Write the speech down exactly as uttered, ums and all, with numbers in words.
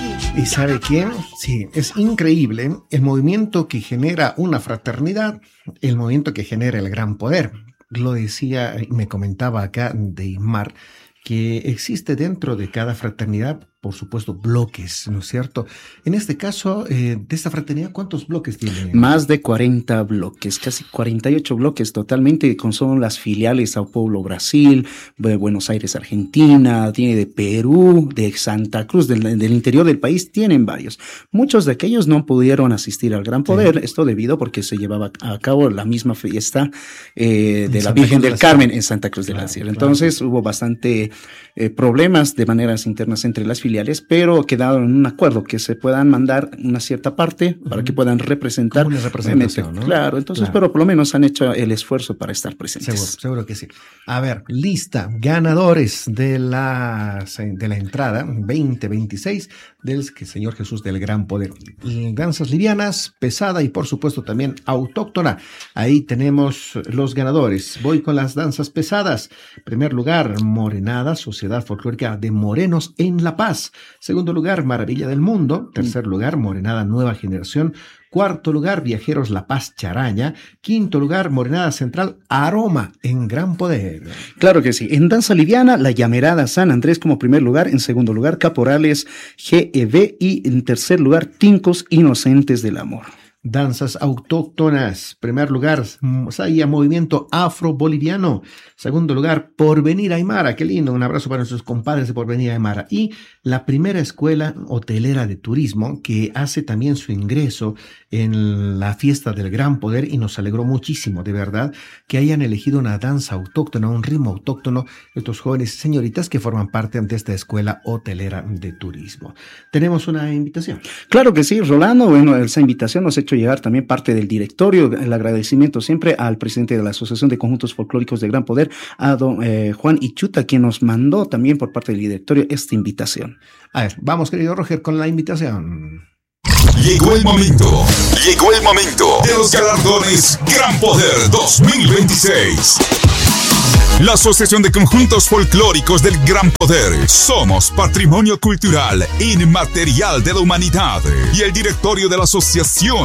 ¿Y sabe quién? Sí, es increíble el movimiento que genera una fraternidad, el movimiento que genera el gran poder. Lo decía y me comentaba acá Deimar, que existe dentro de cada fraternidad, por supuesto, bloques, ¿no es cierto? En este caso, eh, de esta fraternidad, ¿cuántos bloques tiene? Más de cuarenta bloques, casi cuarenta y ocho bloques totalmente, con son las filiales Sao Paulo, Brasil, de Buenos Aires, Argentina, tiene de Perú, de Santa Cruz, del, del interior del país, tienen varios. Muchos de aquellos no pudieron asistir al Gran Poder, sí. Esto debido porque se llevaba a cabo la misma fiesta eh, de la Santa Virgen Cruz del Carmen en Santa Cruz de la Sierra. Entonces claro. Hubo bastante eh, problemas de maneras internas entre las filiales, pero quedaron en un acuerdo que se puedan mandar una cierta parte para uh-huh. que puedan representar. Como una representación, ¿no? Claro, entonces, claro. pero por lo menos han hecho el esfuerzo para estar presentes. Seguro, seguro que sí. A ver, lista, ganadores de la, de la entrada veinte veintiséis del Señor Jesús del Gran Poder. Danzas livianas, pesada y por supuesto también autóctona. Ahí tenemos los ganadores. Voy con las danzas pesadas. Primer lugar, Morenada, Sociedad Folclórica de Morenos en La Paz. Segundo lugar, Maravilla del Mundo. Tercer lugar, Morenada Nueva Generación. Cuarto lugar, Viajeros La Paz Charaña. Quinto lugar, Morenada Central Aroma en Gran Poder. Claro que sí. En danza liviana, La Llamerada San Andrés como primer lugar. En segundo lugar, Caporales G E B. Y en tercer lugar, Tincos Inocentes del Amor. Danzas autóctonas. Primer lugar, Saya Movimiento Afro-Boliviano. Segundo lugar, Porvenir Aymara. Qué lindo. Un abrazo para nuestros compadres de Porvenir Aymara. Y la primera escuela hotelera de turismo que hace también su ingreso en la fiesta del Gran Poder y nos alegró muchísimo, de verdad, que hayan elegido una danza autóctona, un ritmo autóctono, estos jóvenes y señoritas que forman parte de esta escuela hotelera de turismo. ¿Tenemos una invitación? Claro que sí, Rolando. Bueno, esa invitación nos ha hecho llegar también parte del directorio. El agradecimiento siempre al presidente de la Asociación de Conjuntos Folclóricos de Gran Poder, a don eh, Juan Ichuta, quien nos mandó también por parte del directorio esta invitación. A ver, vamos, querido Roger, con la invitación. Llegó el momento, llegó el momento de los galardones Gran Poder dos mil veintiséis. La Asociación de Conjuntos Folclóricos del Gran Poder. Somos Patrimonio Cultural Inmaterial de la Humanidad. Y el directorio de la asociación